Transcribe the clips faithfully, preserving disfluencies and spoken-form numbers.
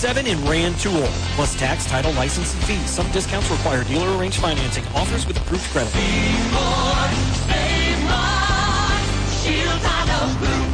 seven in Rand Tool. Plus tax, title, license, and fees. Some discounts require dealer arranged financing. Offers with approved credit. Be more, save more. Shield Auto Group.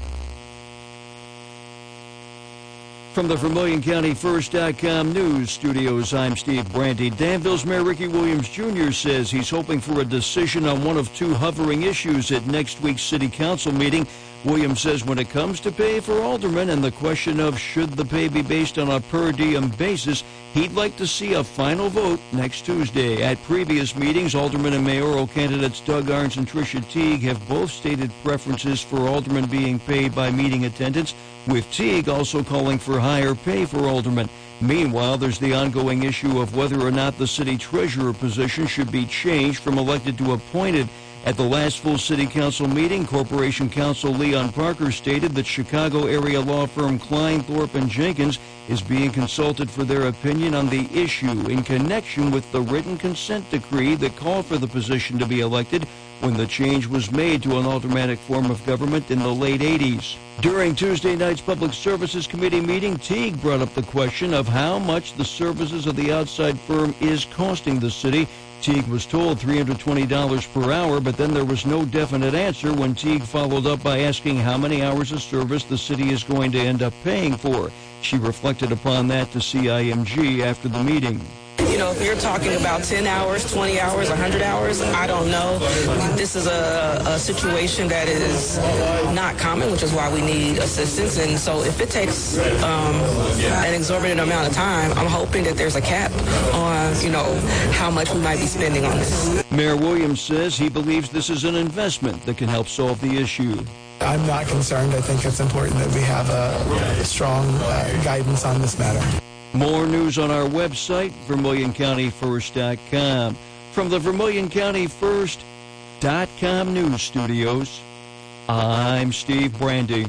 From the Vermilion County First dot com news studios, I'm Steve Brandy. Danville's Mayor Ricky Williams Junior says he's hoping for a decision on one of two hovering issues at next week's City Council meeting. Williams says when it comes to pay for aldermen and the question of should the pay be based on a per diem basis, he'd like to see a final vote next Tuesday. At previous meetings, alderman and mayoral candidates Doug Arns and Tricia Teague have both stated preferences for aldermen being paid by meeting attendance, with Teague also calling for higher pay for aldermen. Meanwhile, there's the ongoing issue of whether or not the city treasurer position should be changed from elected to appointed. At the last full city council meeting, Corporation Counsel Leon Parker stated that Chicago area law firm Klein, Thorpe and Jenkins is being consulted for their opinion on the issue in connection with the written consent decree that called for the position to be elected when the change was made to an aldermanic form of government in the late eighties. During Tuesday night's Public Services Committee meeting, Teague brought up the question of how much the services of the outside firm is costing the city. Teague was told three hundred twenty dollars per hour, but then there was no definite answer when Teague followed up by asking how many hours of service the city is going to end up paying for. She reflected upon that to C I M G after the meeting. You know, if you're talking about ten hours, twenty hours, one hundred hours, I don't know. This is a, a situation that is not common, which is why we need assistance. And so if it takes um, an exorbitant amount of time, I'm hoping that there's a cap on, you know, how much we might be spending on this. Mayor Williams says he believes this is an investment that can help solve the issue. I'm not concerned. I think it's important that we have a strong uh, guidance on this matter. More news on our website, Vermilion County First dot com. From the Vermilion County First dot com news studios, I'm Steve Brandy.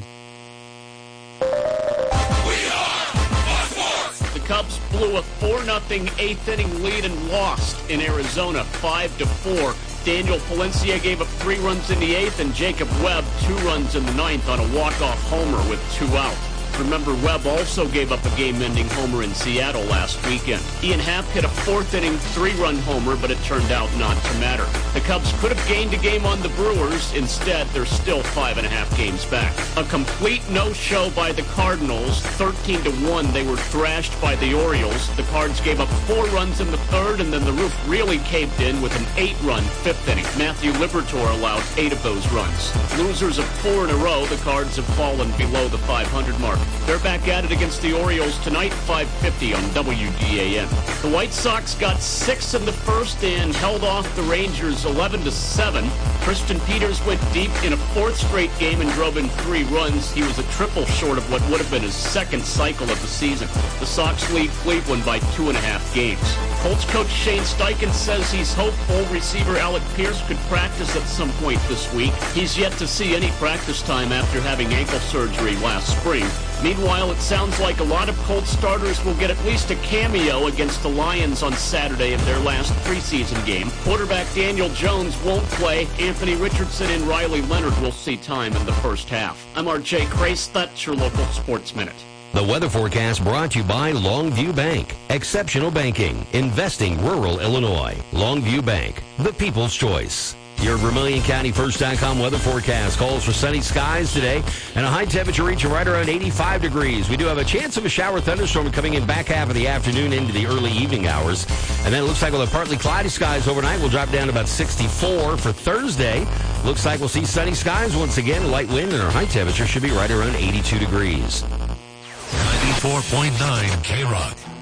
The Cubs blew a four nothing eighth inning lead and lost in Arizona five to four. Daniel Palencia gave up three runs in the eighth and Jacob Webb two runs in the ninth on a walk-off homer with two out. Remember, Webb also gave up a game-ending homer in Seattle last weekend. Ian Happ hit a fourth-inning three-run homer, but it turned out not to matter. The Cubs could have gained a game on the Brewers. Instead, they're still five and a half games back. A complete no-show by the Cardinals. thirteen to one, they were thrashed by the Orioles. The Cards gave up four runs in the third, and then the roof really caved in with an eight-run fifth inning. Matthew Liberatore allowed eight of those runs. Losers of four in a row, the Cards have fallen below the five hundred mark. They're back at it against the Orioles tonight, five fifty on W D A N. The White Sox got six in the first and held off the Rangers eleven to seven. Christian Peters went deep in a fourth straight game and drove in three runs. He was a triple short of what would have been his second cycle of the season. The Sox lead Cleveland by two and a half games. Colts coach Shane Steichen says he's hopeful receiver Alec Pierce could practice at some point this week. He's yet to see any practice time after having ankle surgery last spring. Meanwhile, it sounds like a lot of Colts starters will get at least a cameo against the Lions on Saturday of their last preseason game. Quarterback Daniel Jones won't play. Anthony Richardson and Riley Leonard will see time in the first half. I'm R J Crace. That's your local Sports Minute. The weather forecast brought to you by Longview Bank. Exceptional banking. Investing rural Illinois. Longview Bank. The people's choice. Your Vermilion County First dot com weather forecast calls for sunny skies today and a high temperature reaching right around eighty-five degrees. We do have a chance of a shower thunderstorm coming in back half of the afternoon into the early evening hours. And then it looks like we'll have partly cloudy skies overnight. We'll drop down to about sixty-four for Thursday. Looks like we'll see sunny skies once again, light wind, and our high temperature should be right around eighty-two degrees. ninety-four point nine K-Rock.